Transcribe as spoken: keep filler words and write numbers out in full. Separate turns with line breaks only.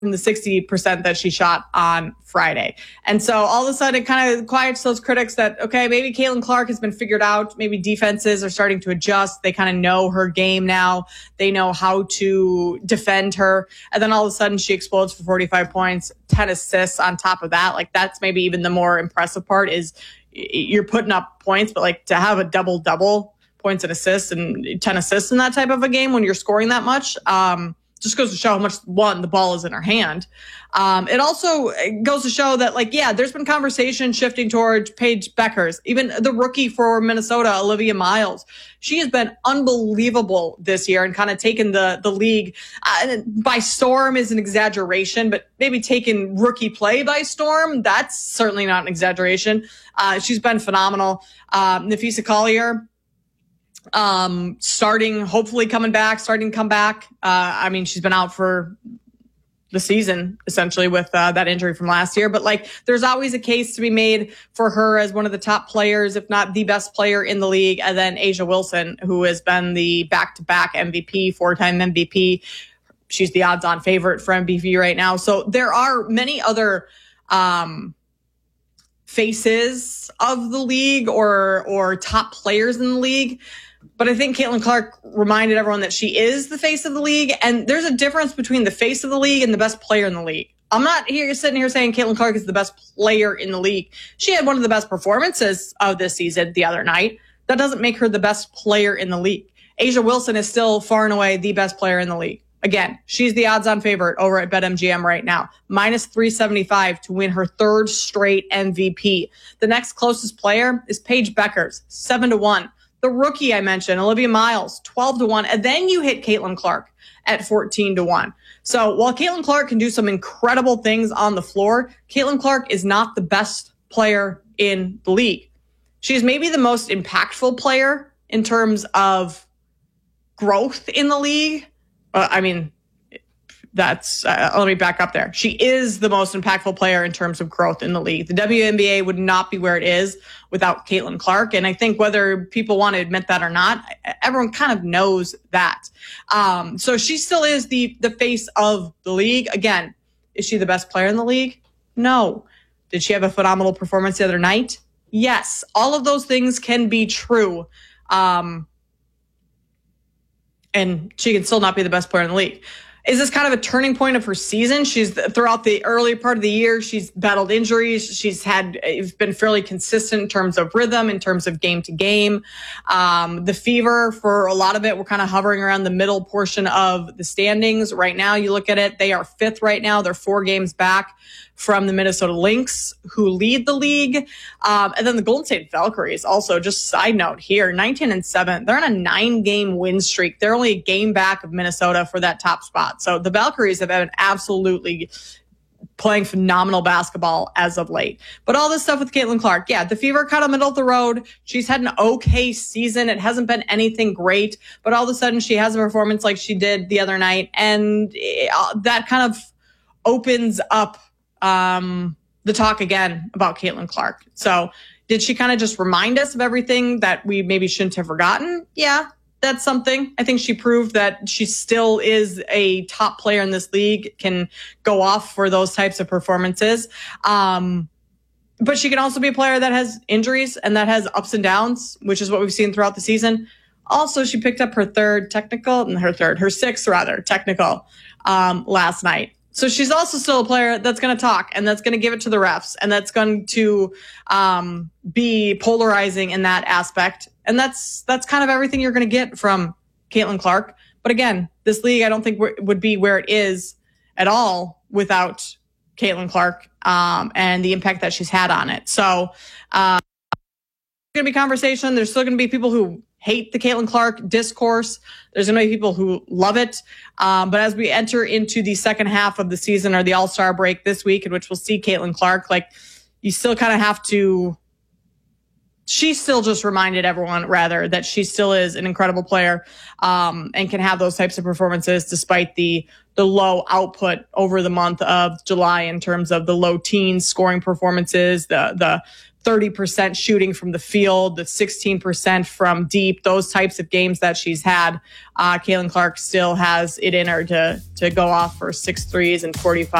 from the sixty percent that she shot on Friday. And so all of a sudden it kind of quiets those critics that, okay, maybe Caitlin Clark has been figured out. Maybe defenses are starting to adjust. They kind of know her game now. They know how to defend her. And then all of a sudden she explodes for forty-five points, ten assists on top of that. Like that's maybe even the more impressive part is you're putting up points, but like to have a double double points and assists and ten assists in that type of a game when you're scoring that much, um, just goes to show how much, one, the ball is in her hand. Um, it also goes to show that, like, yeah, there's been conversation shifting towards Paige Bueckers, even the rookie for Minnesota, Olivia Miles. She has been unbelievable this year and kind of taken the, the league uh, by storm is an exaggeration, but maybe taking rookie play by storm, that's certainly not an exaggeration. Uh, she's been phenomenal. Uh, Napheesa Collier, Um, starting, hopefully coming back, starting to come back. Uh, I mean, she's been out for the season, essentially, with uh, that injury from last year. But, like, there's always a case to be made for her as one of the top players, if not the best player in the league. And then A'ja Wilson, who has been the back-to-back M V P, four-time M V P. She's the odds-on favorite for M V P right now. So there are many other um faces of the league or or top players in the league. But I think Caitlin Clark reminded everyone that she is the face of the league. And there's a difference between the face of the league and the best player in the league. I'm not here sitting here saying Caitlin Clark is the best player in the league. She had one of the best performances of this season the other night. That doesn't make her the best player in the league. A'ja Wilson is still far and away the best player in the league. Again, she's the odds-on favorite over at BetMGM right now. minus three seventy-five to win her third straight M V P. The next closest player is Paige Bueckers, seven to one. The rookie I mentioned, Olivia Miles, twelve to one. And then you hit Caitlin Clark at fourteen to one. So while Caitlin Clark can do some incredible things on the floor, Caitlin Clark is not the best player in the league. She is maybe the most impactful player in terms of growth in the league. Uh, I mean, that's, uh, let me back up there. She is the most impactful player in terms of growth in the league. The W N B A would not be where it is without Caitlin Clark. And I think whether people want to admit that or not, everyone kind of knows that. Um, so she still is the, the face of the league. Again, is she the best player in the league? No. Did she have a phenomenal performance the other night? Yes. All of those things can be true. Um, and she can still not be the best player in the league. Is this kind of a turning point of her season? She's throughout the early part of the year, she's battled injuries. She's had been fairly consistent in terms of rhythm, in terms of game to game. Um, the Fever, for a lot of it, we're kind of hovering around the middle portion of the standings. Right now, you look at it, they are fifth right now. They're four games back from the Minnesota Lynx, who lead the league. Um, and then the Golden State Valkyries, also, just side note here, nineteen and seven. They're on a nine-game win streak. They're only a game back of Minnesota for that top spot. So the Valkyries have been absolutely playing phenomenal basketball as of late. But all this stuff with Caitlin Clark, yeah, the Fever kind of middle of the road. She's had an okay season. It hasn't been anything great, but all of a sudden she has a performance like she did the other night. And uh, that kind of opens up um, the talk again about Caitlin Clark. So did she kind of just remind us of everything that we maybe shouldn't have forgotten? Yeah. That's something. I think she proved that she still is a top player in this league, can go off for those types of performances. Um, but she can also be a player that has injuries and that has ups and downs, which is what we've seen throughout the season. Also, she picked up her third technical, and her third, her sixth rather, technical um, last night. So she's also still a player that's going to talk and that's going to give it to the refs and that's going to um, be polarizing in that aspect. And that's that's kind of everything you're going to get from Caitlin Clark. But again, this league I don't think w- would be where it is at all without Caitlin Clark um, and the impact that she's had on it. So uh, there's going to be conversation. There's still going to be people who hate the Caitlin Clark discourse. There's going to be people who love it. Um, but as we enter into the second half of the season or the All-Star break this week, in which we'll see Caitlin Clark, like you still kind of have to, she still just reminded everyone rather that she still is an incredible player um, and can have those types of performances despite the the low output over the month of July in terms of the low teens scoring performances, the the thirty percent shooting from the field, the sixteen percent from deep, those types of games that she's had. Uh, Caitlin Clark still has it in her to to go off for six threes and forty-five